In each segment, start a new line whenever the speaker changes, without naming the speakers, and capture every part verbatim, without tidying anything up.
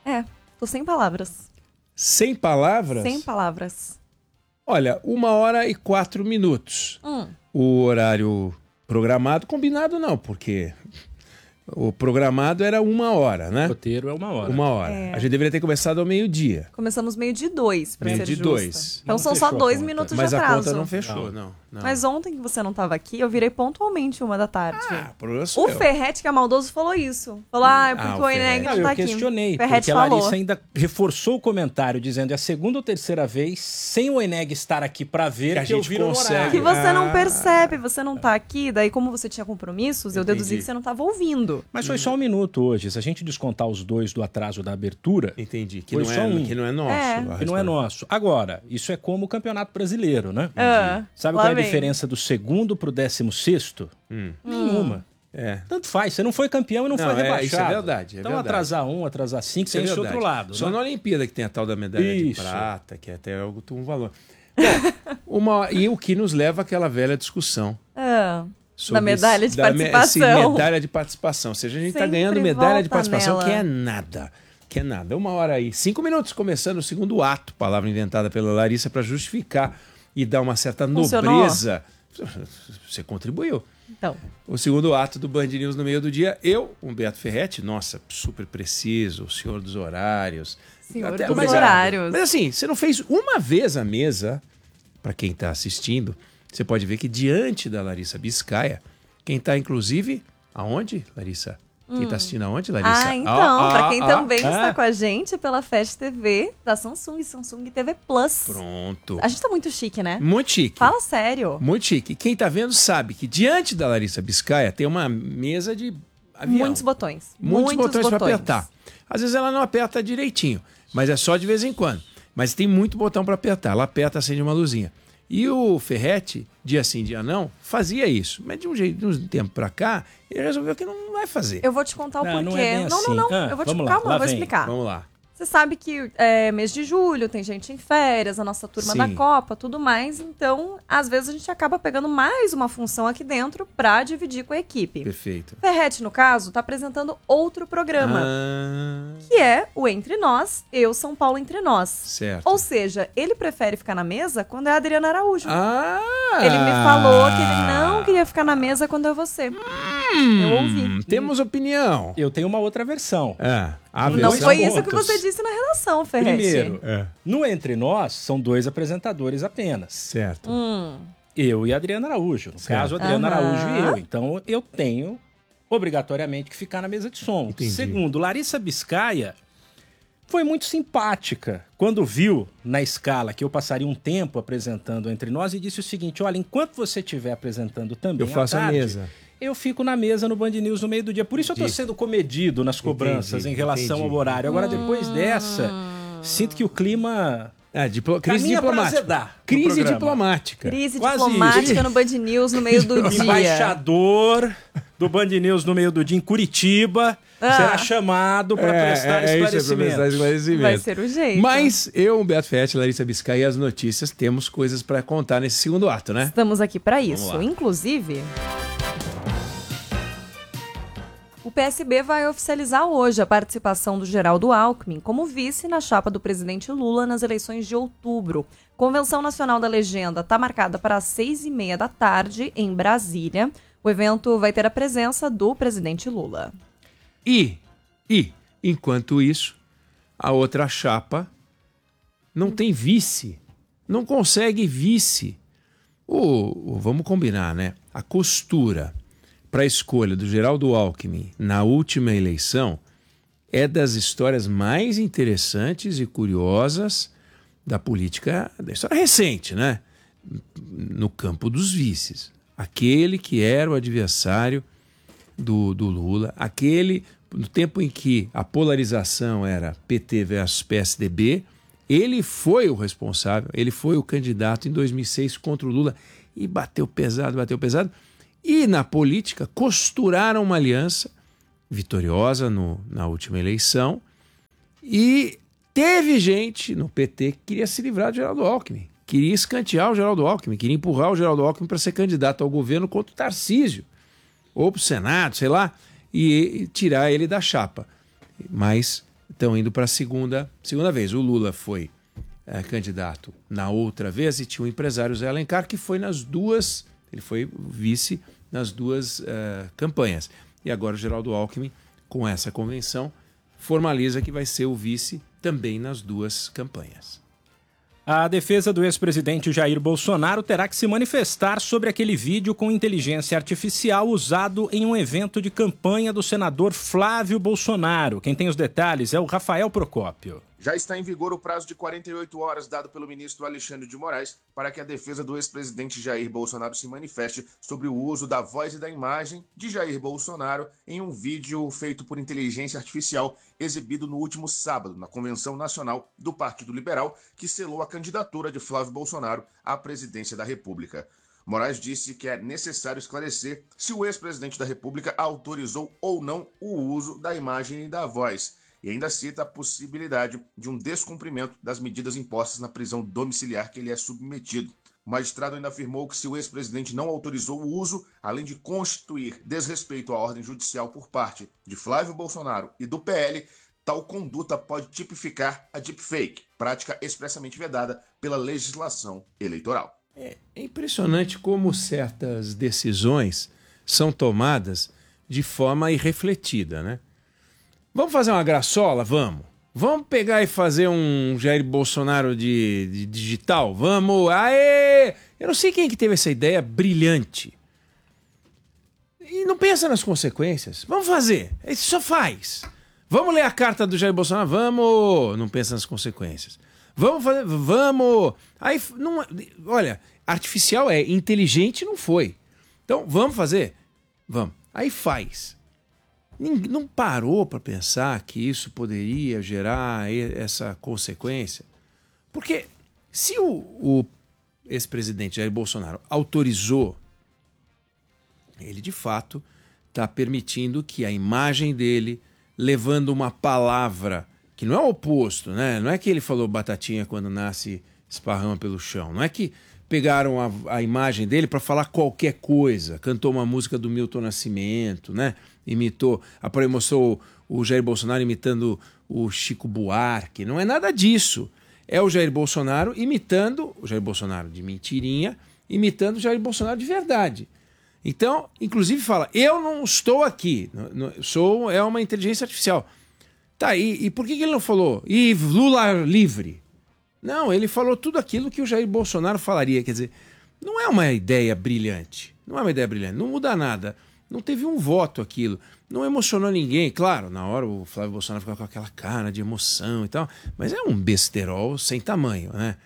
É, tô sem palavras.
Sem palavras?
Sem palavras.
Olha, uma hora e quatro minutos.
Hum.
O horário programado, combinado não, porque o programado era uma hora, né?
O roteiro é uma hora.
Uma hora.
É.
A gente deveria ter começado ao meio-dia.
Começou meio de dois, pra
Meio
ser
de
justa.
dois.
Então
Não
são
fechou
só
a
dois
conta.
minutos
Mas
de
a
atraso.
conta não fechou, não. não.
Mas ontem que você não tava aqui, eu virei pontualmente uma da tarde.
Ah, problema sou
O
eu.
Ferretti, que é maldoso, falou isso. Falou, ah, é porque
Ah, o
o Eneg
Ferretti.
não
Não,
tá
eu
aqui.
questionei,
Ferretti
porque a
falou.
Larissa ainda reforçou o comentário, dizendo é a segunda ou terceira vez, sem o Eneg estar aqui pra ver,
Que a
que eu
gente
viro no
consegue.
horário.
Que você não
Ah.
percebe, você não tá aqui, daí como você tinha compromissos, eu
Entendi.
deduzi que você não tava ouvindo.
Mas foi só um minuto hoje. Se a gente descontar os dois do atraso da abertura,
Entendi. Que
Foi
não,
só
é,
um.
que não é nosso.
É.
a
que não é
resposta.
nosso. Agora, isso é como o Campeonato Brasileiro, né?
Ah,
Sabe
lá
qual é a
vem.
diferença do segundo pro décimo sexto?
Hum.
Nenhuma.
É.
Tanto faz. Você não foi campeão e não,
Não,
foi
é,
rebaixado.
isso é verdade, é
então
verdade.
atrasar um, atrasar cinco,
Isso é
tem esse
verdade.
outro lado.
Só
né?
na Olimpíada que tem a tal da medalha
Isso.
de prata, que é até algo tem um valor. Bom, uma, e o que nos leva àquela velha discussão.
Ah,
sobre
da medalha de
esse- da me-
participação.
esse medalha de participação. Ou seja, a gente está
Sempre
ganhando medalha de
volta
participação,
nela.
que é nada. Que é nada. Uma hora aí. Cinco minutos começando o segundo ato, palavra inventada pela Larissa para justificar e dar uma certa
Funcionou?
nobreza. Você contribuiu.
Então,
O segundo ato do Band News no meio do dia, eu, Humberto Ferretti, nossa, super preciso, o senhor dos horários.
Senhor
Até-
dos
mas,
horários.
Mas assim, você não fez uma vez a mesa, para quem está assistindo, você pode ver que diante da Larissa Biscaia, quem está inclusive, aonde, Larissa? Quem está assistindo aonde, Larissa?
ah, então,
Ah,
pra
ah,
quem
ah,
também
ah.
está com a gente pela Fast T V da Samsung, Samsung T V Plus.
Pronto.
A gente tá muito chique, né?
Muito chique.
Fala sério.
Muito chique. Quem está vendo sabe que diante da Larissa Biscaia tem uma mesa de avião.
Muitos botões.
Muitos, botões para apertar. Às vezes ela não aperta direitinho, mas é só de vez em quando. Mas tem muito botão para apertar. Ela aperta, acende uma luzinha. E o Ferretti, dia sim, dia não, fazia isso. Mas de um jeito, de um tempo para cá, ele resolveu que não vai fazer.
Eu vou te contar o
Não,
porquê.
não é bem
não,
assim.
não, não.
Ah,
eu vou te
vamos lá,
calma,
lá
eu vou
vem.
explicar.
Vamos lá.
Você sabe que é mês de julho, tem gente em férias, a nossa turma
Sim.
da Copa, tudo mais. Então, às vezes a gente acaba pegando mais uma função aqui dentro pra dividir com a equipe.
Perfeito.
Ferretti, no caso, tá apresentando outro programa,
Ah,
que é o Entre Nós, Eu, São Paulo Entre Nós.
certo.
Ou seja, ele prefere ficar na mesa quando é a Adriana Araújo.
Ah!
Ele me falou que ele não queria ficar na mesa quando é você.
Hum,
Eu ouvi.
Temos opinião.
Eu tenho uma outra versão.
É, a
Não
versão-
foi isso que
pontos.
você disse na redação, Ferretti.
Primeiro,
É,
no Entre Nós, são dois apresentadores apenas.
certo.
Hum.
Eu e a Adriana Araújo. No
Certo.
caso, a Adriana
Aham.
Araújo e eu. Então, eu tenho, obrigatoriamente, que ficar na mesa de som.
Entendi.
Segundo, Larissa Biscaia foi muito simpática quando viu na escala que eu passaria um tempo apresentando Entre Nós e disse o seguinte, olha, enquanto você estiver apresentando também
Eu faço
à
a
tarde,
mesa.
eu fico na mesa no Band News no meio do dia. Por isso eu
Entendi.
estou sendo comedido nas cobranças
Entendi,
em relação
entendi.
ao horário. Agora, depois dessa, sinto que o clima...
Ah, diplo... crise
Caminha pra
diplomática.
azedar no
Crise
programa.
diplomática.
Crise
Quase
diplomática
isso.
no Band News no meio do dia.
Embaixador do Band News no meio do dia em Curitiba
Ah.
será chamado para prestar
é, é isso, é pra
esclarecimento.
prestar esclarecimento.
Vai ser o jeito.
Mas eu, Humberto Ferretti, Larissa Biscaia e as notícias, temos coisas para contar nesse segundo ato, né?
Estamos aqui para
Vamos
isso.
lá.
Inclusive, o P S B vai oficializar hoje a participação do Geraldo Alckmin como vice na chapa do presidente Lula nas eleições de outubro. Convenção Nacional da Legenda está marcada para as seis e meia da tarde em Brasília. O evento vai ter a presença do presidente Lula.
E, e, enquanto isso, a outra chapa não tem vice. Não consegue vice. O, o- vamos combinar, né? A costura para a escolha do Geraldo Alckmin na última eleição é das histórias mais interessantes e curiosas da política, da história recente, né? No campo dos vices. Aquele que era o adversário do, do Lula, aquele, no tempo em que a polarização era P T versus P S D B, ele foi o responsável, ele foi o candidato em dois mil e seis contra o Lula e bateu pesado, bateu pesado. E na política costuraram uma aliança vitoriosa no, na última eleição e teve gente no P T que queria se livrar do Geraldo Alckmin, queria escantear o Geraldo Alckmin, queria empurrar o Geraldo Alckmin para ser candidato ao governo contra o Tarcísio, ou para o Senado, sei lá, e, e tirar ele da chapa. Mas estão indo para a segunda, segunda vez. O Lula foi é, candidato na outra vez e tinha o empresário Zé Alencar, que foi nas duas, ele foi vice nas duas uh, campanhas. E agora o Geraldo Alckmin, com essa convenção, formaliza que vai ser o vice também nas duas campanhas.
A defesa do ex-presidente Jair Bolsonaro terá que se manifestar sobre aquele vídeo com inteligência artificial usado em um evento de campanha do senador Flávio Bolsonaro. Quem tem os detalhes é o Rafael Procópio.
Já está em vigor o prazo de quarenta e oito horas dado pelo ministro Alexandre de Moraes para que a defesa do ex-presidente Jair Bolsonaro se manifeste sobre o uso da voz e da imagem de Jair Bolsonaro em um vídeo feito por inteligência artificial exibido no último sábado na Convenção Nacional do Partido Liberal, que selou a candidatura de Flávio Bolsonaro à presidência da República. Moraes disse que é necessário esclarecer se o ex-presidente da República autorizou ou não o uso da imagem e da voz. E ainda cita a possibilidade de um descumprimento das medidas impostas na prisão domiciliar que ele é submetido. O magistrado ainda afirmou que se o ex-presidente não autorizou o uso, além de constituir desrespeito à ordem judicial por parte de Flávio Bolsonaro e do P L, tal conduta pode tipificar a deepfake, prática expressamente vedada pela legislação eleitoral.
É impressionante como certas decisões são tomadas de forma irrefletida, né? Vamos fazer uma graçola? Vamos. Vamos pegar e fazer um Jair Bolsonaro de, de digital? Vamos. Aê! Eu não sei quem que teve essa ideia brilhante. E não pensa nas consequências. Vamos fazer. Isso só faz. Vamos ler a carta do Jair Bolsonaro? Vamos. Não pensa nas consequências. Vamos fazer. Vamos. Aí, não, olha, artificial é, inteligente não foi. Então, vamos fazer? Vamos. Aí faz. Não parou para pensar que isso poderia gerar essa consequência? Porque se o, o ex-presidente Jair Bolsonaro autorizou, ele de fato está permitindo que a imagem dele, levando uma palavra que não é o oposto, né? Não é que ele falou batatinha quando nasce esparrama pelo chão, não é que pegaram a, a imagem dele para falar qualquer coisa, cantou uma música do Milton Nascimento, né? Imitou, apoiou, mostrou o Jair Bolsonaro imitando o Chico Buarque. Não é nada disso. É o Jair Bolsonaro imitando, o Jair Bolsonaro de mentirinha, imitando o Jair Bolsonaro de verdade. Então, inclusive fala, eu não estou aqui, sou, é uma inteligência artificial. Tá, e, e por que ele não falou? E Lula livre? Não, ele falou tudo aquilo que o Jair Bolsonaro falaria. Quer dizer, não é uma ideia brilhante. Não é uma ideia brilhante. Não muda nada. Não teve um voto aquilo. Não emocionou ninguém. Claro, na hora o Flávio Bolsonaro ficava com aquela cara de emoção e tal. Mas é um besterol sem tamanho, né?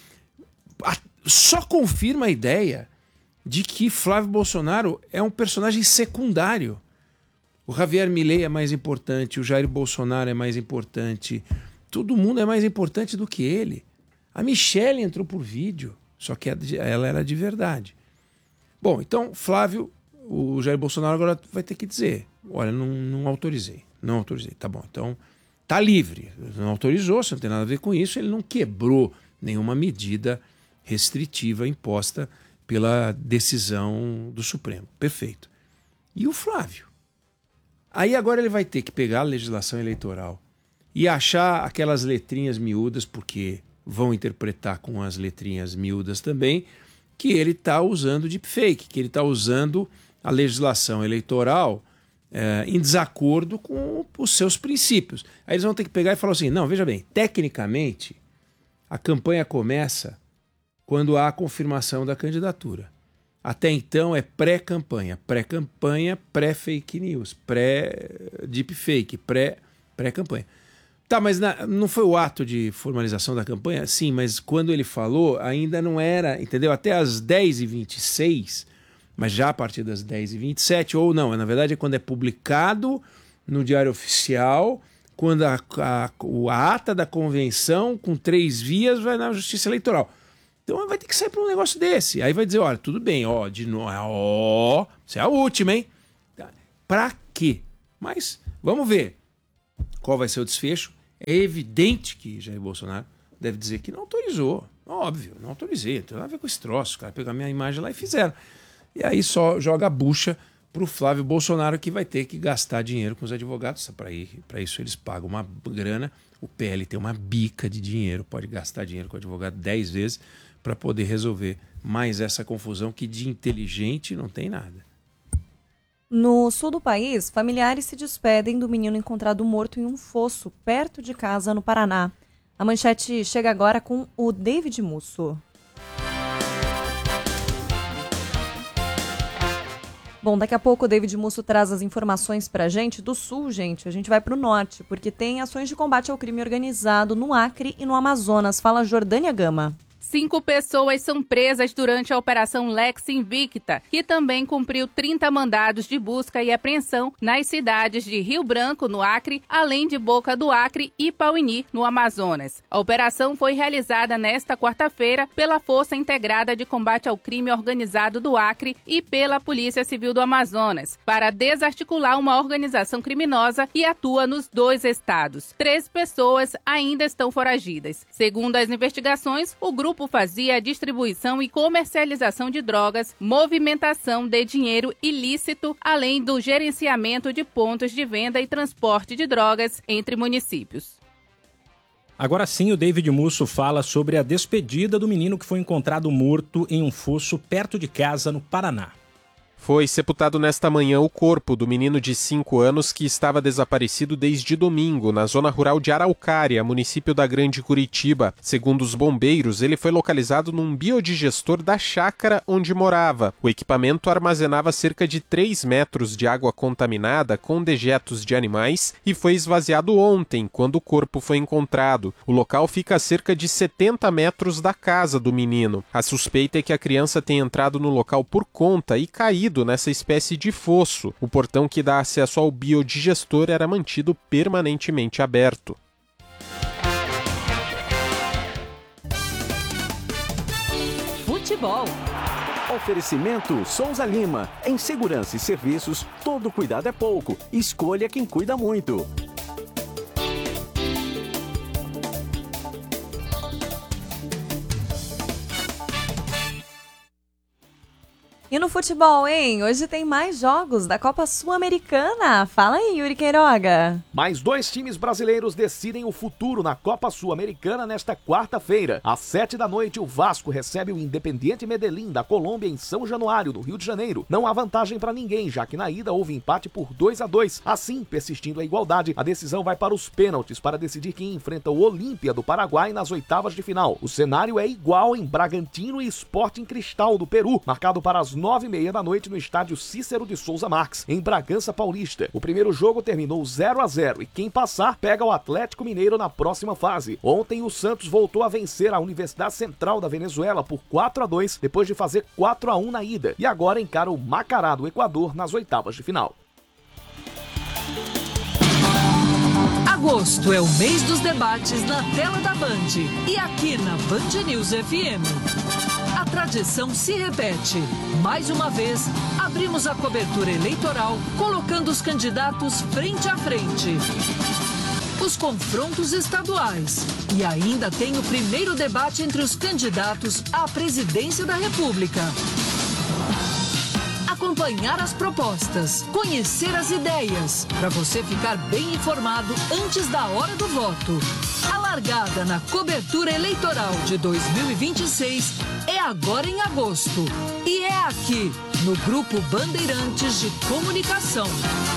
Só confirma a ideia de que Flávio Bolsonaro é um personagem secundário. O Javier Milei é mais importante. O Jair Bolsonaro é mais importante. Todo mundo é mais importante do que ele. A Michelle entrou por vídeo, só que ela era de verdade. Bom, então, Flávio, o Jair Bolsonaro agora vai ter que dizer, olha, não, não autorizei, não autorizei, tá bom, então tá livre, não autorizou, você não tem nada a ver com isso, ele não quebrou nenhuma medida restritiva imposta pela decisão do Supremo, perfeito. E o Flávio? Aí agora ele vai ter que pegar a legislação eleitoral e achar aquelas letrinhas miúdas, porque vão interpretar com as letrinhas miúdas também, que ele está usando deepfake, que ele está usando a legislação eleitoral é, em desacordo com os seus princípios. Aí eles vão ter que pegar e falar assim, não, veja bem, tecnicamente, a campanha começa quando há a confirmação da candidatura. Até então é pré-campanha, pré-campanha, pré-fake news, pré-deepfake, pré, pré-campanha. Tá, mas na, não foi o ato de formalização da campanha? Sim, mas quando ele falou, ainda não era, entendeu? Até às dez e vinte e seis, mas já a partir das dez e vinte e sete, ou não, na verdade é quando é publicado no Diário Oficial, quando a, a, a ata da convenção, com três vias, vai na Justiça Eleitoral. Então vai ter que sair para um negócio desse. Aí vai dizer, olha, tudo bem, ó, de novo, ó, isso é a última, hein? Pra quê? Mas vamos ver qual vai ser o desfecho. É evidente que Jair Bolsonaro deve dizer que não autorizou. Óbvio, não autorizei. Não tem nada a ver com esse troço. Os caras pegaram minha imagem lá e fizeram. E aí só joga a bucha para o Flávio Bolsonaro, que vai ter que gastar dinheiro com os advogados. Para isso eles pagam uma grana. O P L tem uma bica de dinheiro, pode gastar dinheiro com o advogado dez vezes para poder resolver mais essa confusão que de inteligente não tem nada.
No sul do país, familiares se despedem do menino encontrado morto em um fosso perto de casa no Paraná. A manchete chega agora com o David Musso. Bom, daqui a pouco o David Musso traz as informações pra gente do sul, gente. A gente vai pro norte, porque tem ações de combate ao crime organizado no Acre e no Amazonas. Fala Jordânia Gama.
Cinco pessoas são presas durante a Operação Lex Invicta, que também cumpriu trinta mandados de busca e apreensão nas cidades de Rio Branco, no Acre, além de Boca do Acre e Pauini, no Amazonas. A operação foi realizada nesta quarta-feira pela Força Integrada de Combate ao Crime Organizado do Acre e pela Polícia Civil do Amazonas, para desarticular uma organização criminosa que atua nos dois estados. Três pessoas ainda estão foragidas. Segundo as investigações, o grupo fazia a distribuição e comercialização de drogas, movimentação de dinheiro ilícito, além do gerenciamento de pontos de venda e transporte de drogas entre municípios.
Agora sim, o David Musso fala sobre a despedida do menino que foi encontrado morto em um fosso perto de casa no Paraná.
Foi sepultado nesta manhã o corpo do menino de cinco anos que estava desaparecido desde domingo, na zona rural de Araucária, município da Grande Curitiba. Segundo os bombeiros, ele foi localizado num biodigestor da chácara onde morava. O equipamento armazenava cerca de três metros de água contaminada com dejetos de animais e foi esvaziado ontem, quando o corpo foi encontrado. O local fica a cerca de setenta metros da casa do menino. A suspeita é que a criança tenha entrado no local por conta e caído nessa espécie de fosso. O portão que dá acesso ao biodigestor era mantido permanentemente aberto.
Futebol. Oferecimento Souza Lima. Em segurança e serviços, todo cuidado é pouco. Escolha quem cuida muito.
E no futebol, hein? Hoje tem mais jogos da Copa Sul-Americana. Fala aí, Yuri Queiroga.
Mais dois times brasileiros decidem o futuro na Copa Sul-Americana nesta quarta-feira. Às sete da noite, o Vasco recebe o Independiente Medellín da Colômbia em São Januário, no Rio de Janeiro. Não há vantagem para ninguém, já que na ida houve empate por dois a dois. Assim, persistindo a igualdade, a decisão vai para os pênaltis para decidir quem enfrenta o Olímpia do Paraguai nas oitavas de final. O cenário é igual em Bragantino e Sporting Cristal do Peru, marcado para as nove e meia da noite no estádio Cícero de Souza Marques, em Bragança Paulista. O primeiro jogo terminou zero a zero e quem passar pega o Atlético Mineiro na próxima fase. Ontem o Santos voltou a vencer a Universidade Central da Venezuela por quatro a dois, depois de fazer quatro a um na ida, e agora encara o Macará do Equador nas oitavas de final.
Agosto é o mês dos debates na tela da Band e aqui na Band News F M. A tradição se repete. Mais uma vez, abrimos a cobertura eleitoral colocando os candidatos frente a frente. Os confrontos estaduais. E ainda tem o primeiro debate entre os candidatos à presidência da República. Acompanhar as propostas, conhecer as ideias, para você ficar bem informado antes da hora do voto. A largada na cobertura eleitoral de dois mil e vinte e seis é agora em agosto. E é aqui, no Grupo Bandeirantes de Comunicação.